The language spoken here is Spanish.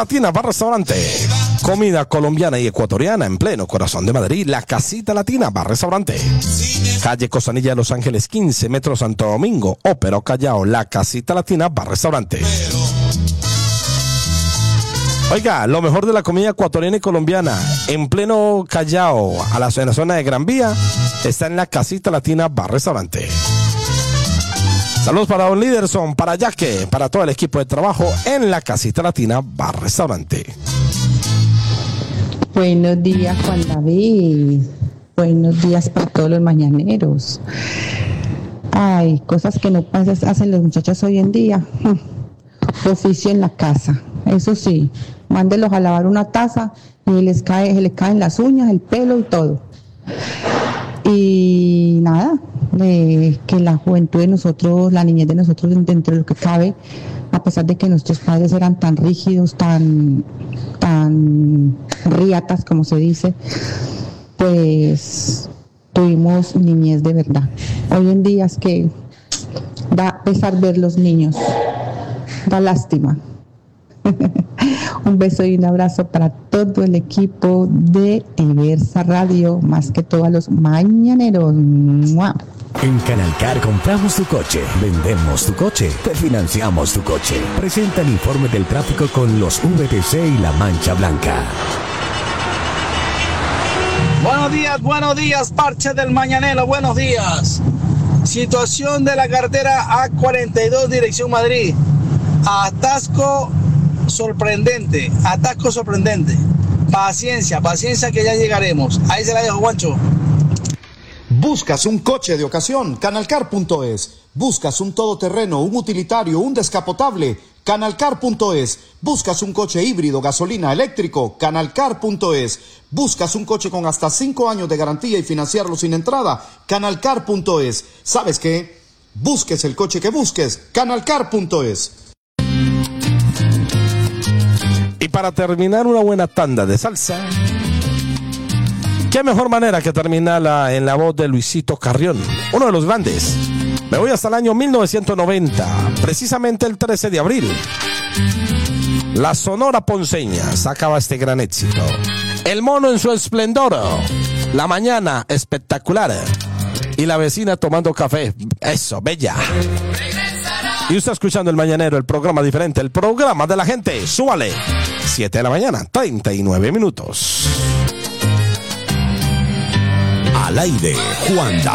Latina Bar Restaurante. Comida colombiana y ecuatoriana en pleno corazón de Madrid. La Casita Latina Bar Restaurante. Calle Costanilla de Los Ángeles 15, Metro Santo Domingo, Ópera o Callao. La Casita Latina Bar Restaurante. Oiga, lo mejor de la comida ecuatoriana y colombiana en pleno Callao, en la zona de Gran Vía, está en la Casita Latina Bar Restaurante. Saludos para Don Liderson, para Yaque, para todo el equipo de trabajo en la Casita Latina Bar Restaurante. Buenos días, Juan David. Buenos días para todos los mañaneros. Ay, cosas que no hacen los muchachos hoy en día. Oficio en la casa. Eso sí, mándelos a lavar una taza y se les caen las uñas, el pelo y todo. Y nada, que la juventud de nosotros, la niñez de nosotros, dentro de lo que cabe, a pesar de que nuestros padres eran tan rígidos, tan riatas, como se dice, pues tuvimos niñez de verdad. Hoy en día es que da pesar ver los niños, da lástima. Un beso y un abrazo para todo el equipo de Diversa Radio, más que todos los mañaneros. ¡Mua! En Canalcar compramos tu coche, vendemos tu coche, te financiamos tu coche. Presenta el informe del tráfico con los VTC y la mancha blanca. Buenos días, parche del mañanero, buenos días. Situación de la carretera A42, dirección Madrid. Atasco sorprendente. Paciencia que ya llegaremos. Ahí se la dejo, Juancho. ¿Buscas un coche de ocasión? Canalcar.es. ¿Buscas un todoterreno, un utilitario, un descapotable? Canalcar.es. ¿Buscas un coche híbrido, gasolina, eléctrico? Canalcar.es. ¿Buscas un coche con hasta 5 años de garantía y financiarlo sin entrada? Canalcar.es. ¿Sabes qué? Busques el coche que busques. Canalcar.es. Y para terminar una buena tanda de salsa, qué mejor manera que terminarla en la voz de Luisito Carrión, uno de los grandes. Me voy hasta el año 1990, precisamente el 13 de abril. La Sonora Ponceña sacaba este gran éxito. El mono en su esplendor, la mañana espectacular y la vecina tomando café. Eso, bella. Y usted escuchando El Mañanero, el programa diferente, el programa de la gente. Súbale. 7 de la mañana, 39 minutos. Al aire, Juan David.